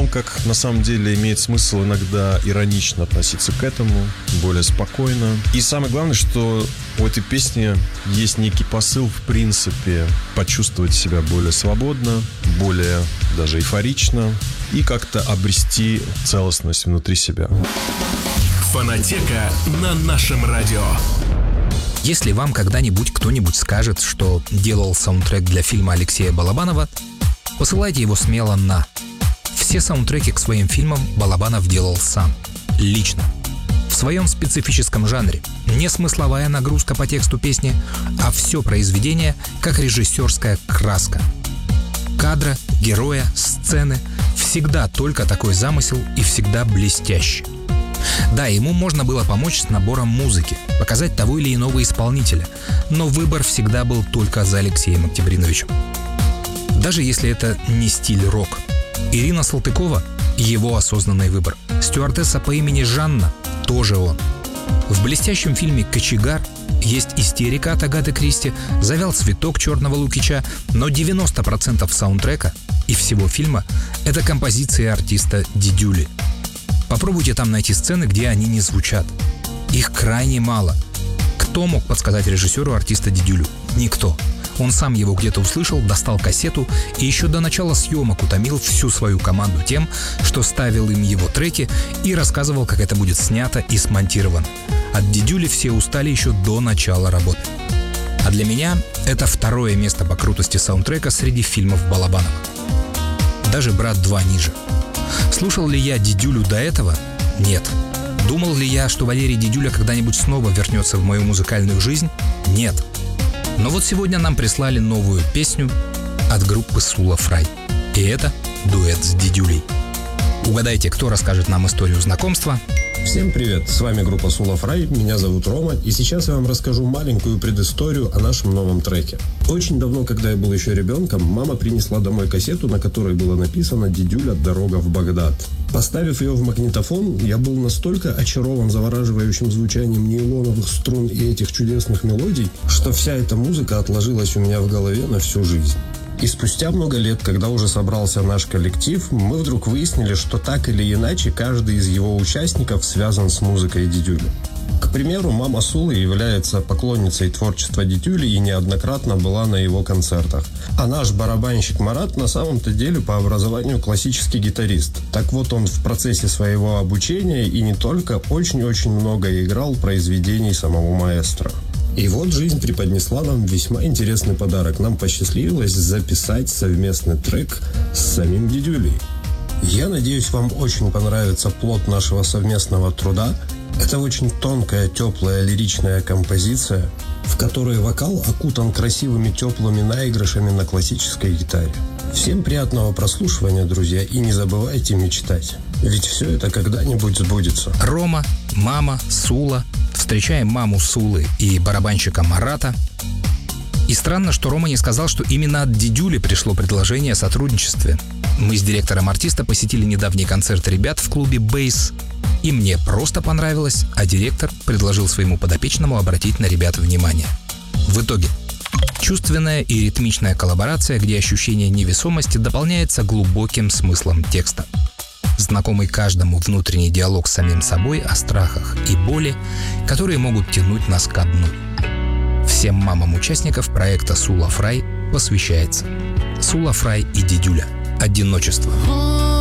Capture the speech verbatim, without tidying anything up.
том, как на самом деле имеет смысл иногда иронично относиться к этому, более спокойно. И самое главное, что у этой песни есть некий посыл, в принципе, почувствовать себя более свободно, более даже эйфорично и как-то обрести целостность внутри себя. Фонотека на нашем радио. Если вам когда-нибудь кто-нибудь скажет, что делал саундтрек для фильма Алексея Балабанова, посылайте его смело на. Все саундтреки к своим фильмам Балабанов делал сам, лично, в своем специфическом жанре. Не смысловая нагрузка по тексту песни, а все произведение как режиссерская краска. Кадра, героя, сцены — всегда только такой замысел и всегда блестящий. Да, ему можно было помочь с набором музыки, показать того или иного исполнителя, но выбор всегда был только за Алексеем Октябриновичем. Даже если это не стиль рок. Ирина Салтыкова — его осознанный выбор. Стюардесса по имени Жанна — тоже он. В блестящем фильме «Кочегар» есть истерика от Агаты Кристи, завял цветок Черного Лукича, но девяносто процентов саундтрека и всего фильма — это композиции артиста Дидюли. Попробуйте там найти сцены, где они не звучат. Их крайне мало. Кто мог подсказать режиссеру артиста Дидюлю? Никто. Он сам его где-то услышал, достал кассету и еще до начала съемок утомил всю свою команду тем, что ставил им его треки и рассказывал, как это будет снято и смонтировано. От Дидюли все устали еще до начала работы. А для меня это второе место по крутости саундтрека среди фильмов Балабанова. Даже «Брат два» ниже. Слушал ли я Дидюлю до этого? Нет. Думал ли я, что Валерий Дидюля когда-нибудь снова вернется в мою музыкальную жизнь? Нет. Но вот сегодня нам прислали новую песню от группы Сула Фрай. И это дуэт с Дидюлей. Угадайте, кто расскажет нам историю знакомства? Всем привет, с вами группа Сула Фрай, меня зовут Рома, и сейчас я вам расскажу маленькую предысторию о нашем новом треке. Очень давно, когда я был еще ребенком, мама принесла домой кассету, на которой было написано «Дидюля. Дорога в Багдад». Поставив ее в магнитофон, я был настолько очарован завораживающим звучанием нейлоновых струн и этих чудесных мелодий, что вся эта музыка отложилась у меня в голове на всю жизнь. И спустя много лет, когда уже собрался наш коллектив, мы вдруг выяснили, что так или иначе каждый из его участников связан с музыкой Дидюли. К примеру, мама Сулы является поклонницей творчества Дидюли и неоднократно была на его концертах. А наш барабанщик Марат на самом-то деле по образованию классический гитарист. Так вот, он в процессе своего обучения и не только очень-очень много играл произведений самого маэстро. И вот жизнь преподнесла нам весьма интересный подарок. Нам посчастливилось записать совместный трек с самим Дидюлей. Я надеюсь, вам очень понравится плод нашего совместного труда. Это очень тонкая, теплая, лиричная композиция, в которой вокал окутан красивыми теплыми наигрышами на классической гитаре. Всем приятного прослушивания, друзья, и не забывайте мечтать. Ведь все это когда-нибудь сбудется. Рома, мама, Сула. Встречаем маму Сулы и барабанщика Марата. И странно, что Рома не сказал, что именно от Дидюли пришло предложение о сотрудничестве. Мы с директором артиста посетили недавний концерт ребят в клубе «Бейс», и мне просто понравилось, а директор предложил своему подопечному обратить на ребят внимание. В итоге чувственная и ритмичная коллаборация, где ощущение невесомости дополняется глубоким смыслом текста. Знакомый каждому внутренний диалог с самим собой о страхах и боли, которые могут тянуть нас ко дну. Всем мамам участников проекта Сула Фрай посвящается. Сула Фрай и Дидюля. Одиночество.